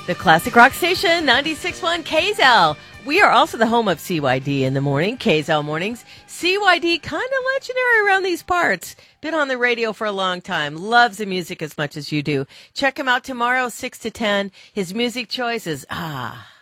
The Classic Rock Station, 96.1 KZL. We are also the home of CYD in the morning, KZL Mornings. CYD, kind of legendary around these parts. Been on the radio for a long time. Loves the music as much as you do. Check him out tomorrow, 6 to 10. His music choice is,